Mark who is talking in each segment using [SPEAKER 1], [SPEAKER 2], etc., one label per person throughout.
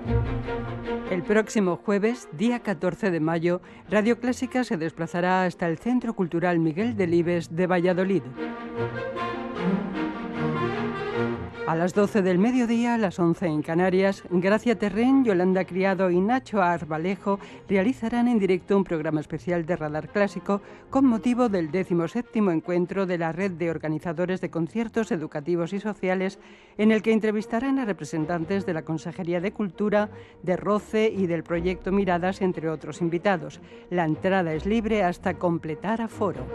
[SPEAKER 1] El próximo jueves, día 14 de mayo, Radio Clásica se desplazará hasta el Centro Cultural Miguel Delibes de Valladolid. A las 12 del mediodía, a las 11 en Canarias, Gracia Terrén, Yolanda Criado y Nacho Arbalejo realizarán en directo un programa especial de Radar Clásico con motivo del 17º encuentro de la Red de Organizadores de Conciertos Educativos y Sociales, en el que entrevistarán a representantes de la Consejería de Cultura, de ROCE y del proyecto Miradas, entre otros invitados. La entrada es libre hasta completar aforo.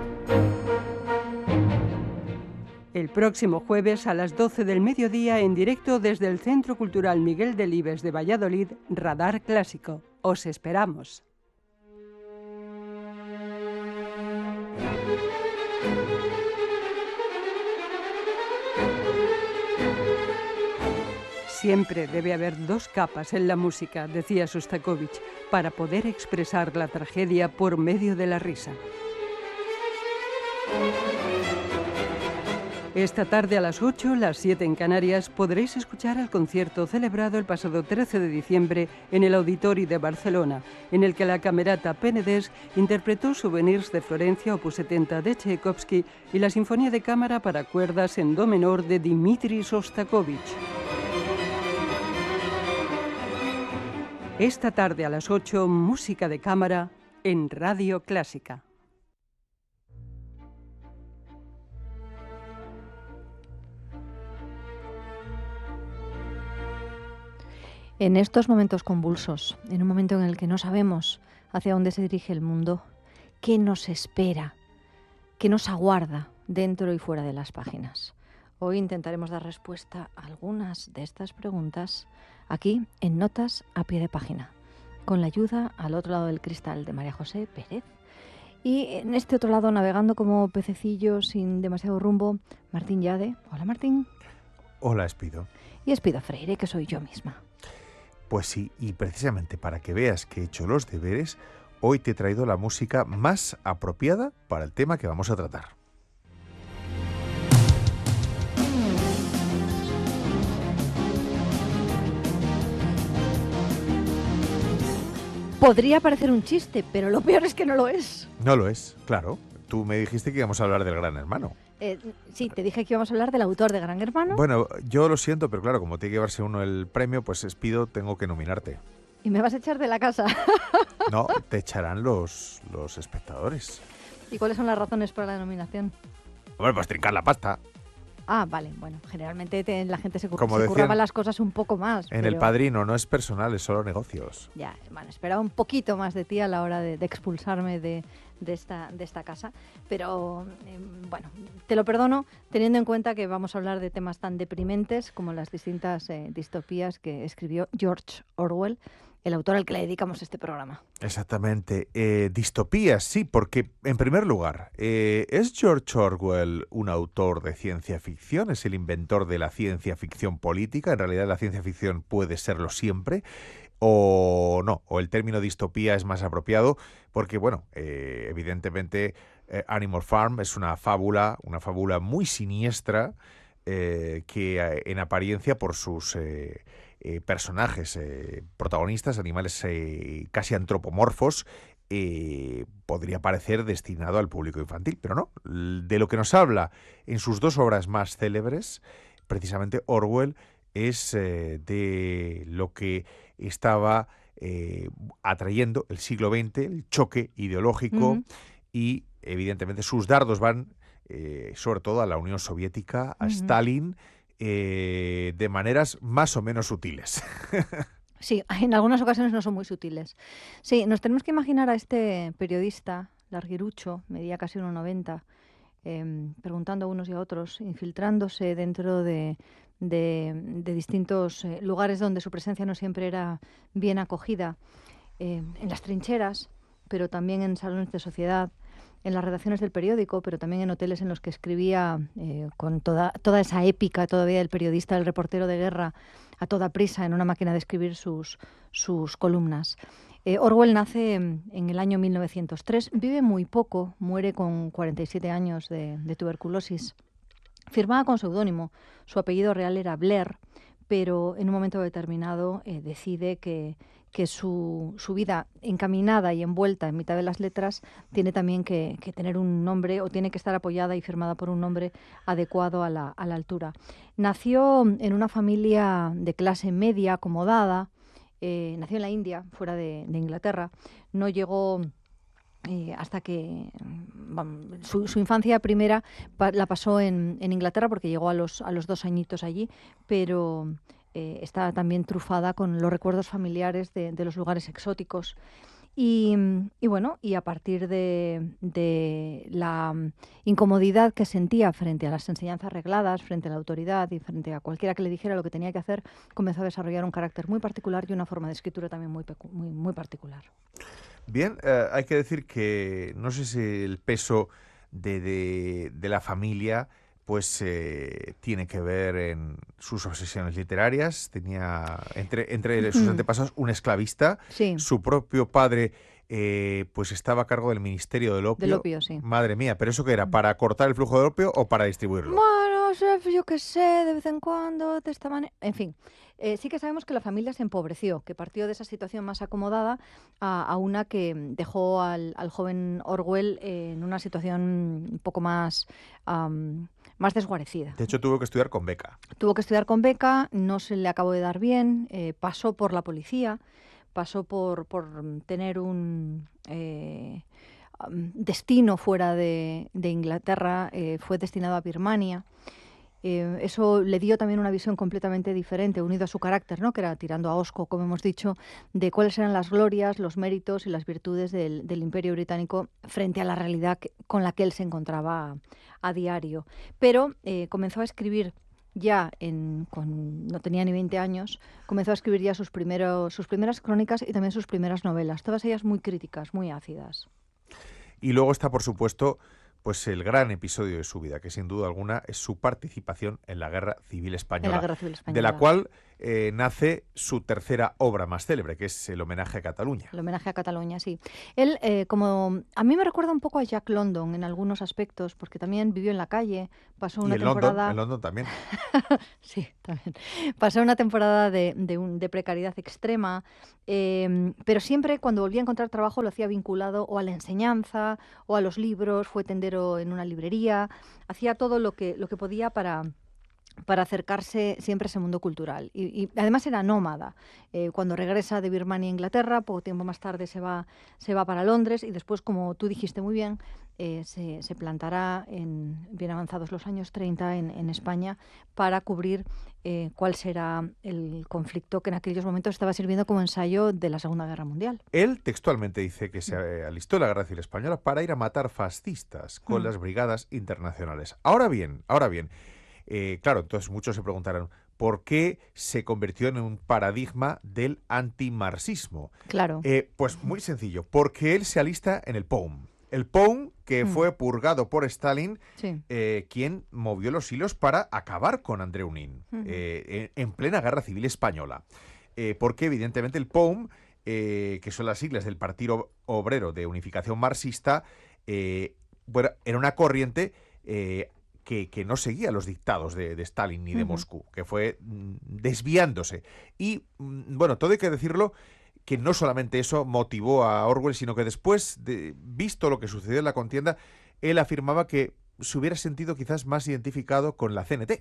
[SPEAKER 1] El próximo jueves a las 12 del mediodía, en directo desde el Centro Cultural Miguel Delibes de Valladolid, Radar Clásico. Os esperamos. Siempre debe haber dos capas en la música, decía Sostakovich, para poder expresar la tragedia por medio de la risa. Esta tarde a las 8, las 7 en Canarias, podréis escuchar el concierto celebrado el pasado 13 de diciembre en el Auditori de Barcelona, en el que la Camerata Penedès interpretó Souvenirs de Florencia, opus 70 de Tchaikovsky, y la Sinfonía de Cámara para cuerdas en do menor de Dmitri Sostakovich. Esta tarde a las 8, música de cámara en Radio Clásica.
[SPEAKER 2] En estos momentos convulsos, en un momento en el que no sabemos hacia dónde se dirige el mundo, qué nos espera, qué nos aguarda dentro y fuera de las páginas. Hoy intentaremos dar respuesta a algunas de estas preguntas aquí en Notas a pie de página, con la ayuda al otro lado del cristal de María José Pérez. Y en este otro lado, navegando como pececillo sin demasiado rumbo, Martín Yade. Hola, Martín.
[SPEAKER 3] Hola, Espido.
[SPEAKER 2] Y Espido Freire, que soy yo misma.
[SPEAKER 3] Pues sí, y precisamente para que veas que he hecho los deberes, hoy te he traído la música más apropiada para el tema que vamos a tratar.
[SPEAKER 2] Podría parecer un chiste, pero lo peor es que no lo es.
[SPEAKER 3] No lo es, claro. Tú me dijiste que íbamos a hablar del Gran Hermano.
[SPEAKER 2] Sí, te dije que íbamos a hablar del autor de Gran Hermano.
[SPEAKER 3] Bueno, yo lo siento, pero claro, como tiene que llevarse uno el premio, pues Espido, tengo que nominarte.
[SPEAKER 2] ¿Y me vas a echar de la casa?
[SPEAKER 3] No, te echarán los espectadores.
[SPEAKER 2] ¿Y cuáles son las razones para la nominación?
[SPEAKER 3] Bueno, pues trincar la pasta.
[SPEAKER 2] Ah, vale, bueno, generalmente la gente se curraba las cosas un poco más.
[SPEAKER 3] En El Padrino no es personal, es solo negocios.
[SPEAKER 2] Ya, bueno, esperaba un poquito más de ti a la hora de expulsarme de esta casa, pero bueno, te lo perdono teniendo en cuenta que vamos a hablar de temas tan deprimentes como las distintas distopías que escribió George Orwell, el autor al que le dedicamos este programa.
[SPEAKER 3] Exactamente. Distopías, sí, porque, en primer lugar, ¿es George Orwell un autor de ciencia ficción? ¿Es el inventor de la ciencia ficción política? En realidad la ciencia ficción puede serlo siempre. O no, o el término distopía es más apropiado, porque, bueno, evidentemente Animal Farm es una fábula muy siniestra, que en apariencia por sus personajes, protagonistas, animales casi antropomorfos, podría parecer destinado al público infantil, pero no. De lo que nos habla en sus dos obras más célebres, precisamente Orwell, es de lo que estaba atrayendo el siglo XX, el choque ideológico, y evidentemente sus dardos van sobre todo a la Unión Soviética, a Stalin, de maneras más o menos sutiles.
[SPEAKER 2] Sí, en algunas ocasiones no son muy sutiles. Sí, nos tenemos que imaginar a este periodista, larguirucho, medía casi 1,90, preguntando a unos y a otros, infiltrándose dentro de distintos lugares donde su presencia no siempre era bien acogida, en las trincheras, pero también en salones de sociedad, en las redacciones del periódico, pero también en hoteles en los que escribía con toda esa épica todavía del periodista, del reportero de guerra, a toda prisa en una máquina de escribir sus columnas. Orwell nace en el año 1903, vive muy poco, muere con 47 años de tuberculosis. Firmaba con seudónimo, su apellido real era Blair, pero en un momento determinado decide que su vida encaminada y envuelta en mitad de las letras tiene también que tener un nombre, o tiene que estar apoyada y firmada por un nombre adecuado a la altura. Nació en una familia de clase media acomodada, nació en la India, fuera de Inglaterra. No llegó hasta que su infancia primera la pasó en Inglaterra, porque llegó a los 2 añitos allí, pero está también trufada con los recuerdos familiares de los lugares exóticos. Y bueno, y a partir de la incomodidad que sentía frente a las enseñanzas regladas, frente a la autoridad y frente a cualquiera que le dijera lo que tenía que hacer, comenzó a desarrollar un carácter muy particular y una forma de escritura también muy particular.
[SPEAKER 3] Bien, hay que decir que no sé si el peso de la familia pues tiene que ver en sus obsesiones literarias. Tenía entre sus antepasados un esclavista.
[SPEAKER 2] Sí.
[SPEAKER 3] Su propio padre pues estaba a cargo del Ministerio del Opio.
[SPEAKER 2] Del opio, sí.
[SPEAKER 3] Madre mía, ¿pero eso qué era? ¿Para cortar el flujo del opio o para distribuirlo?
[SPEAKER 2] Bueno, yo qué sé, de vez en cuando, de esta manera. En fin, sí que sabemos que la familia se empobreció, que partió de esa situación más acomodada a una que dejó al joven Orwell en una situación un poco más desguarecida.
[SPEAKER 3] De hecho, tuvo que estudiar con beca.
[SPEAKER 2] Tuvo que estudiar con beca, no se le acabó de dar bien, pasó por la policía, pasó por tener un destino fuera de Inglaterra, fue destinado a Birmania. Eso le dio también una visión completamente diferente, unido a su carácter, ¿no?, que era tirando a hosco, como hemos dicho, de cuáles eran las glorias, los méritos y las virtudes del Imperio Británico frente a la realidad con la que él se encontraba a diario. Pero comenzó a escribir ya no tenía ni 20 años, comenzó a escribir ya sus primeras crónicas y también sus primeras novelas, todas ellas muy críticas, muy ácidas.
[SPEAKER 3] Y luego está, por supuesto, pues el gran episodio de su vida, que sin duda alguna es su participación en la Guerra Civil Española,
[SPEAKER 2] En la Guerra Civil Española.
[SPEAKER 3] de la cual nace su tercera obra más célebre, que es el homenaje a Cataluña.
[SPEAKER 2] El homenaje a Cataluña, sí. Él, como a mí me recuerda un poco a Jack London en algunos aspectos, porque también vivió en la calle, pasó una temporada...
[SPEAKER 3] En London también.
[SPEAKER 2] Sí, también. Pasó una temporada de precariedad extrema, pero siempre cuando volvía a encontrar trabajo lo hacía vinculado o a la enseñanza o a los libros, fue tendero en una librería, hacía todo lo que podía para acercarse siempre a ese mundo cultural. Y además era nómada. Cuando regresa de Birmania a Inglaterra, poco tiempo más tarde se va para Londres y después, como tú dijiste muy bien, se plantará bien avanzados los años 30 en España para cubrir cuál será el conflicto que en aquellos momentos estaba sirviendo como ensayo de la Segunda Guerra Mundial.
[SPEAKER 3] Él textualmente dice que se alistó en la Guerra Civil Española para ir a matar fascistas con las brigadas internacionales. Ahora bien, claro, entonces muchos se preguntarán, ¿por qué se convirtió en un paradigma del antimarxismo?
[SPEAKER 2] Claro.
[SPEAKER 3] Pues muy sencillo, porque él se alista en el POUM. El POUM, que fue purgado por Stalin,
[SPEAKER 2] sí.
[SPEAKER 3] Quien movió los hilos para acabar con Andreu Nin en plena Guerra Civil Española. Porque evidentemente el POUM, que son las siglas del Partido Obrero de Unificación Marxista, bueno, era una corriente que no seguía los dictados de Stalin ni de Moscú, que fue desviándose. Y, bueno, todo hay que decirlo, que no solamente eso motivó a Orwell, sino que después, visto lo que sucedió en la contienda, él afirmaba que se hubiera sentido quizás más identificado con la CNT.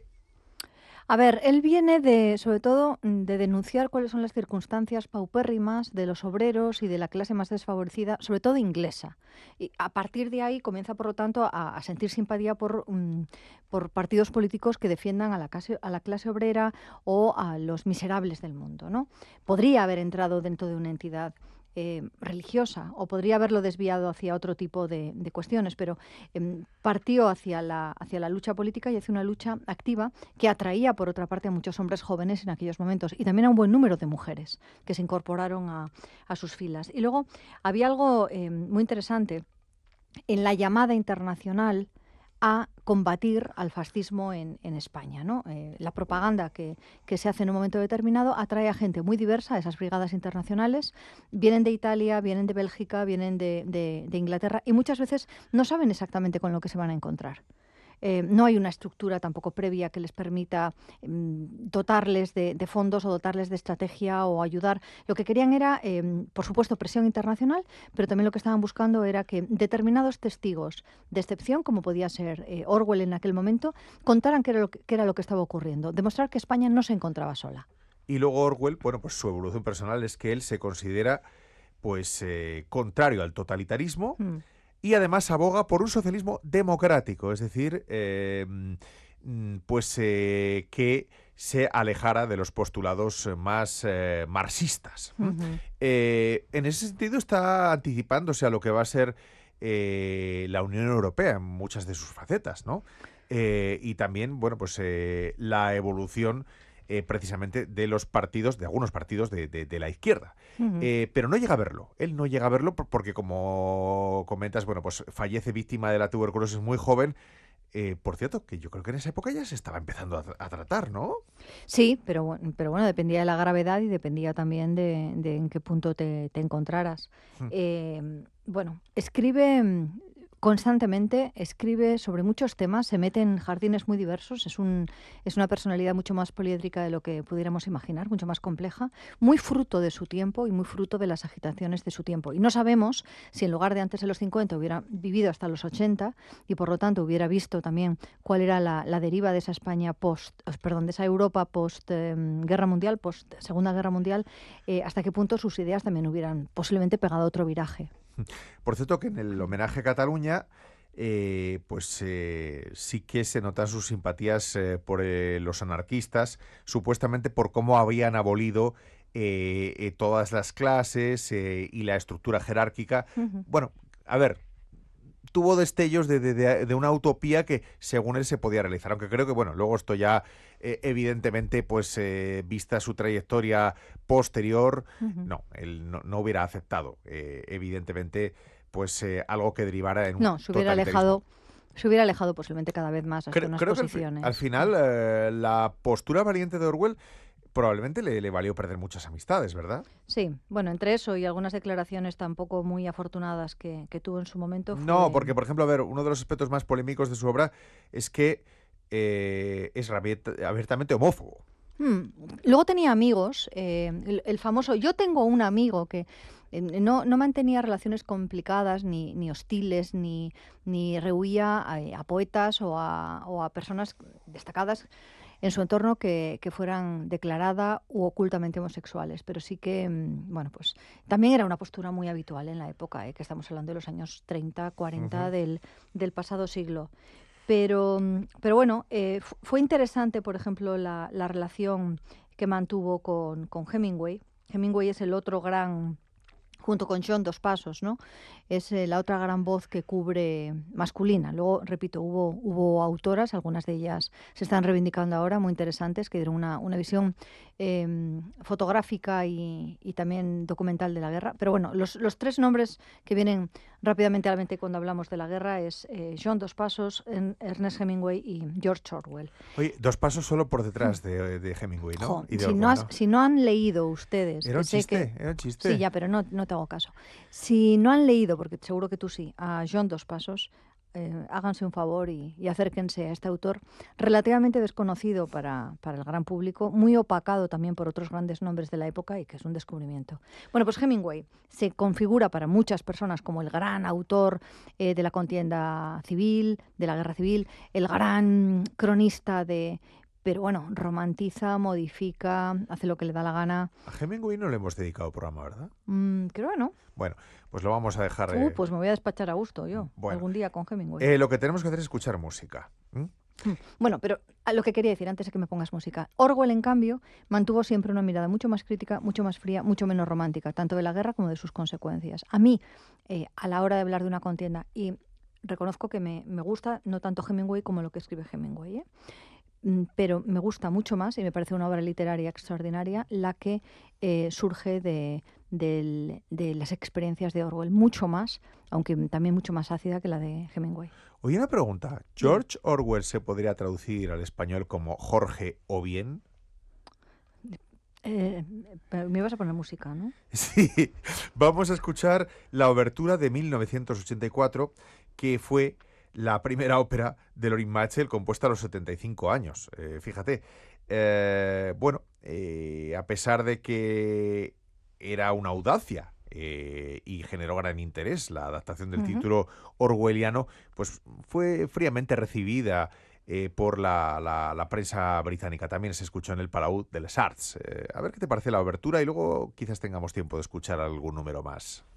[SPEAKER 2] A ver, él viene sobre todo de denunciar cuáles son las circunstancias paupérrimas de los obreros y de la clase más desfavorecida, sobre todo inglesa. Y a partir de ahí comienza, por lo tanto, a sentir simpatía por partidos políticos que defiendan a la clase obrera o a los miserables del mundo, ¿no? Podría haber entrado dentro de una entidad religiosa o podría haberlo desviado hacia otro tipo de cuestiones, pero partió hacia la lucha política y hacia una lucha activa que atraía, por otra parte, a muchos hombres jóvenes en aquellos momentos y también a un buen número de mujeres que se incorporaron a sus filas. Y luego había algo muy interesante en la llamada internacional a combatir al fascismo en España, ¿no? La propaganda que se hace en un momento determinado atrae a gente muy diversa a esas brigadas internacionales. Vienen de Italia, vienen de Bélgica, vienen de Inglaterra y muchas veces no saben exactamente con lo que se van a encontrar. no hay una estructura tampoco previa que les permita dotarles de fondos o dotarles de estrategia o ayudar. Lo que querían era, por supuesto, presión internacional, pero también lo que estaban buscando era que determinados testigos de excepción, como podía ser Orwell en aquel momento, contaran qué era lo que estaba ocurriendo, demostrar que España no se encontraba sola.
[SPEAKER 3] Y luego Orwell, bueno, pues su evolución personal es que él se considera pues contrario al totalitarismo y además aboga por un socialismo democrático, es decir, que se alejara de los postulados más marxistas. En ese sentido está anticipándose a lo que va a ser la Unión Europea en muchas de sus facetas, ¿no? Y también, bueno, pues la evolución precisamente de los partidos, de algunos partidos de la izquierda. Pero no llega a verlo. Él no llega a verlo porque, como comentas, bueno, pues fallece víctima de la tuberculosis muy joven. Por cierto, que yo creo que en esa época ya se estaba empezando a tratar, ¿no?
[SPEAKER 2] Sí, pero bueno, dependía de la gravedad y dependía también de en qué punto te encontraras. Bueno, escribe constantemente, escribe sobre muchos temas, se mete en jardines muy diversos, es una personalidad mucho más poliédrica de lo que pudiéramos imaginar, mucho más compleja, muy fruto de su tiempo y muy fruto de las agitaciones de su tiempo. Y no sabemos si en lugar de antes de los 50 hubiera vivido hasta los 80 y por lo tanto hubiera visto también cuál era la deriva de esa España de esa Europa post Guerra Mundial, post Segunda Guerra Mundial, hasta qué punto sus ideas también hubieran posiblemente pegado otro viraje.
[SPEAKER 3] Por cierto, que en el homenaje a Cataluña, sí que se notan sus simpatías por los anarquistas, supuestamente por cómo habían abolido todas las clases y la estructura jerárquica. Bueno, a ver, tuvo destellos de una utopía que, según él, se podía realizar. Aunque creo que, bueno, luego esto ya, evidentemente, pues vista su trayectoria posterior, no, él no hubiera aceptado, evidentemente, pues algo que derivara en un
[SPEAKER 2] No, se hubiera alejado posiblemente cada vez más hasta unas
[SPEAKER 3] creo
[SPEAKER 2] posiciones.
[SPEAKER 3] Que al final la postura valiente de Orwell probablemente le valió perder muchas amistades, ¿verdad?
[SPEAKER 2] Sí, bueno, entre eso y algunas declaraciones tampoco muy afortunadas que tuvo en su momento.
[SPEAKER 3] No, porque, por ejemplo, a ver, uno de los aspectos más polémicos de su obra es que es abiertamente homófobo.
[SPEAKER 2] Luego tenía amigos, el famoso, yo tengo un amigo que no mantenía relaciones complicadas ni hostiles, ni rehuía a poetas o a personas destacadas en su entorno que fueran declarada u ocultamente homosexuales, pero sí que, bueno, pues también era una postura muy habitual en la época, que estamos hablando de los años 30, 40 del pasado siglo. Pero bueno, fue interesante, por ejemplo, la relación que mantuvo con Hemingway. Hemingway es el otro gran, junto con John Dos Passos, ¿no? Es la otra gran voz que cubre masculina. Luego, repito, hubo autoras, algunas de ellas se están reivindicando ahora, muy interesantes, que dieron una visión fotográfica y también documental de la guerra. Pero bueno, los tres nombres que vienen rápidamente a la mente cuando hablamos de la guerra es John Dos Passos, Ernest Hemingway y George Orwell.
[SPEAKER 3] Oye, Dos Pasos solo por detrás de Hemingway, ¿no?
[SPEAKER 2] Jo,
[SPEAKER 3] Y de
[SPEAKER 2] si,
[SPEAKER 3] Orwell,
[SPEAKER 2] no
[SPEAKER 3] ¿no?
[SPEAKER 2] si no han leído ustedes...
[SPEAKER 3] Era un chiste, era un chiste.
[SPEAKER 2] Sí, ya, pero no te hago caso. Si no han leído, porque seguro que tú sí, a John Dos Passos, háganse un favor y acérquense a este autor relativamente desconocido para el gran público, muy opacado también por otros grandes nombres de la época y que es un descubrimiento. Bueno, pues Hemingway se configura para muchas personas como el gran autor de la contienda civil, de la guerra civil, el gran cronista pero bueno, romantiza, modifica, hace lo que le da la gana.
[SPEAKER 3] A Hemingway no le hemos dedicado programa, ¿verdad?
[SPEAKER 2] Creo que no.
[SPEAKER 3] Bueno, pues lo vamos a dejar...
[SPEAKER 2] Pues me voy a despachar a gusto yo, algún día con Hemingway.
[SPEAKER 3] Lo que tenemos que hacer es escuchar música.
[SPEAKER 2] Bueno, pero lo que quería decir antes de que me pongas música. Orwell, en cambio, mantuvo siempre una mirada mucho más crítica, mucho más fría, mucho menos romántica, tanto de la guerra como de sus consecuencias. A mí, a la hora de hablar de una contienda, y reconozco que me gusta no tanto Hemingway como lo que escribe Hemingway, pero me gusta mucho más y me parece una obra literaria extraordinaria la que surge de las experiencias de Orwell, mucho más, aunque también mucho más ácida que la de Hemingway.
[SPEAKER 3] Oye, una pregunta. ¿George Orwell se podría traducir al español como Jorge o bien?
[SPEAKER 2] Me ibas a poner música, ¿no?
[SPEAKER 3] Sí, vamos a escuchar la obertura de 1984, que fue la primera ópera de Lorin Maazel compuesta a los 75 años. Fíjate, a pesar de que era una audacia y generó gran interés la adaptación del título orwelliano, pues fue fríamente recibida por la prensa británica. También se escuchó en el Palau de les Arts. A ver qué te parece la obertura y luego quizás tengamos tiempo de escuchar algún número más.